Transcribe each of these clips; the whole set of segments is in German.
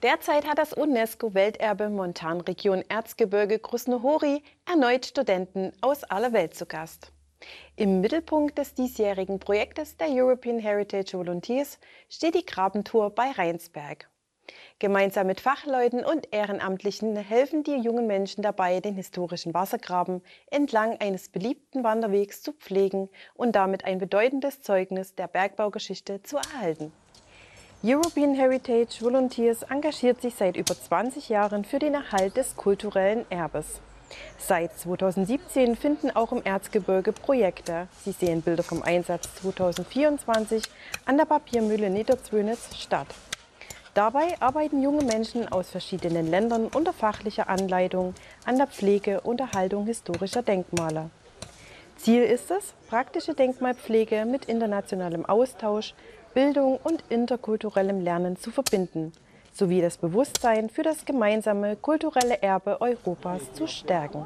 Derzeit hat das UNESCO-Welterbe Montanregion Erzgebirge Krusno-Hori erneut Studenten aus aller Welt zu Gast. Im Mittelpunkt des diesjährigen Projektes der European Heritage Volunteers steht die Grabentour bei Rheinsberg. Gemeinsam mit Fachleuten und Ehrenamtlichen helfen die jungen Menschen dabei, den historischen Wassergraben entlang eines beliebten Wanderwegs zu pflegen und damit ein bedeutendes Zeugnis der Bergbaugeschichte zu erhalten. European Heritage Volunteers engagiert sich seit über 20 Jahren für den Erhalt des kulturellen Erbes. Seit 2017 finden auch im Erzgebirge Projekte. Sie sehen Bilder vom Einsatz 2024 an der Papiermühle Niederzwönitz statt. Dabei arbeiten junge Menschen aus verschiedenen Ländern unter fachlicher Anleitung an der Pflege und Erhaltung historischer Denkmale. Ziel ist es, praktische Denkmalpflege mit internationalem Austausch, Bildung und interkulturellem Lernen zu verbinden, sowie das Bewusstsein für das gemeinsame kulturelle Erbe Europas zu stärken.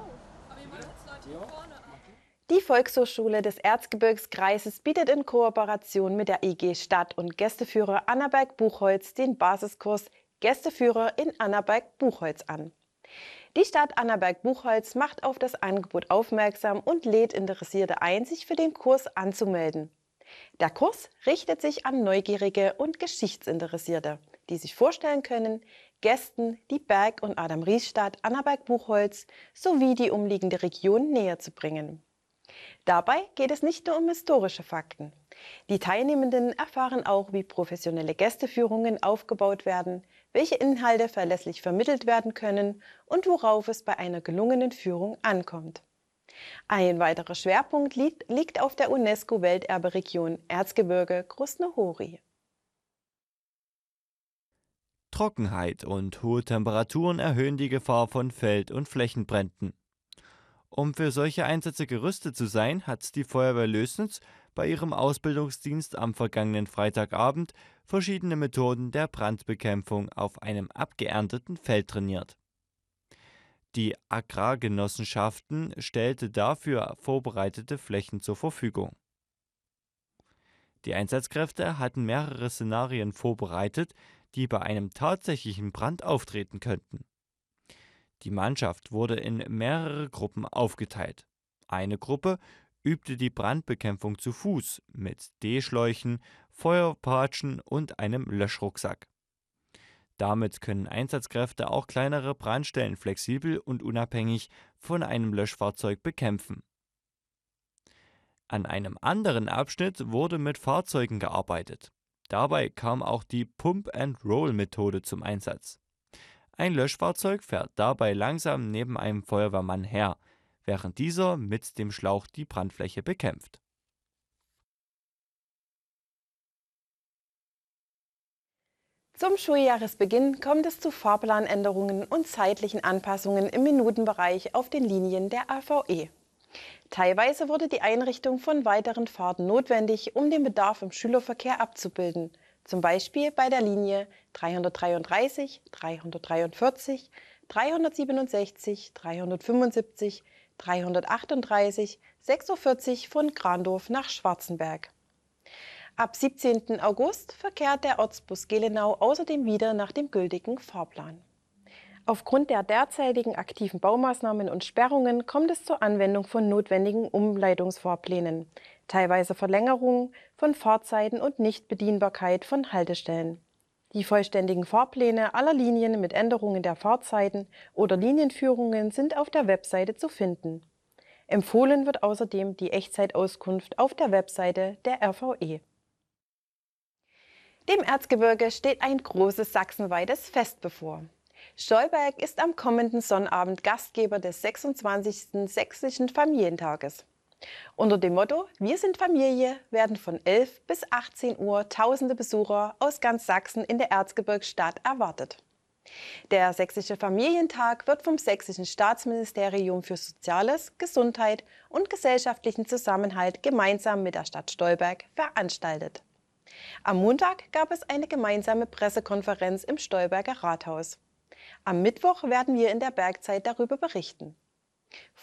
Die Volkshochschule des Erzgebirgskreises bietet in Kooperation mit der IG Stadt- und Gästeführer Annaberg-Buchholz den Basiskurs Gästeführer in Annaberg-Buchholz an. Die Stadt Annaberg-Buchholz macht auf das Angebot aufmerksam und lädt Interessierte ein, sich für den Kurs anzumelden. Der Kurs richtet sich an Neugierige und Geschichtsinteressierte, die sich vorstellen können, Gästen die Berg- und Adam-Ries-Stadt Annaberg-Buchholz sowie die umliegende Region näher zu bringen. Dabei geht es nicht nur um historische Fakten. Die Teilnehmenden erfahren auch, wie professionelle Gästeführungen aufgebaut werden, welche Inhalte verlässlich vermittelt werden können und worauf es bei einer gelungenen Führung ankommt. Ein weiterer Schwerpunkt liegt auf der UNESCO-Welterbe-Region Erzgebirge Krusno-Hori. Trockenheit und hohe Temperaturen erhöhen die Gefahr von Feld- und Flächenbränden. Um für solche Einsätze gerüstet zu sein, hat die Feuerwehr Lößnitz bei ihrem Ausbildungsdienst am vergangenen Freitagabend verschiedene Methoden der Brandbekämpfung auf einem abgeernteten Feld trainiert. Die Agrargenossenschaften stellte dafür vorbereitete Flächen zur Verfügung. Die Einsatzkräfte hatten mehrere Szenarien vorbereitet, die bei einem tatsächlichen Brand auftreten könnten. Die Mannschaft wurde in mehrere Gruppen aufgeteilt. Eine Gruppe übte die Brandbekämpfung zu Fuß mit D-Schläuchen, Feuerpatschen und einem Löschrucksack. Damit können Einsatzkräfte auch kleinere Brandstellen flexibel und unabhängig von einem Löschfahrzeug bekämpfen. An einem anderen Abschnitt wurde mit Fahrzeugen gearbeitet. Dabei kam auch die Pump-and-Roll-Methode zum Einsatz. Ein Löschfahrzeug fährt dabei langsam neben einem Feuerwehrmann her, während dieser mit dem Schlauch die Brandfläche bekämpft. Zum Schuljahresbeginn kommt es zu Fahrplanänderungen und zeitlichen Anpassungen im Minutenbereich auf den Linien der AVE. Teilweise wurde die Einrichtung von weiteren Fahrten notwendig, um den Bedarf im Schülerverkehr abzubilden, zum Beispiel bei der Linie 333, 343, 367, 375, 338, 46 von Grandorf nach Schwarzenberg. Ab 17. August verkehrt der Ortsbus Gelenau außerdem wieder nach dem gültigen Fahrplan. Aufgrund der derzeitigen aktiven Baumaßnahmen und Sperrungen kommt es zur Anwendung von notwendigen Umleitungsfahrplänen, teilweise Verlängerungen von Fahrzeiten und Nichtbedienbarkeit von Haltestellen. Die vollständigen Fahrpläne aller Linien mit Änderungen der Fahrzeiten oder Linienführungen sind auf der Webseite zu finden. Empfohlen wird außerdem die Echtzeitauskunft auf der Webseite der RVE. Dem Erzgebirge steht ein großes sachsenweites Fest bevor. Stolberg ist am kommenden Sonnabend Gastgeber des 26. Sächsischen Familientages. Unter dem Motto „Wir sind Familie" werden von 11 bis 18 Uhr tausende Besucher aus ganz Sachsen in der Erzgebirgsstadt erwartet. Der Sächsische Familientag wird vom Sächsischen Staatsministerium für Soziales, Gesundheit und gesellschaftlichen Zusammenhalt gemeinsam mit der Stadt Stolberg veranstaltet. Am Montag gab es eine gemeinsame Pressekonferenz im Stolberger Rathaus. Am Mittwoch werden wir in der Bergzeit darüber berichten.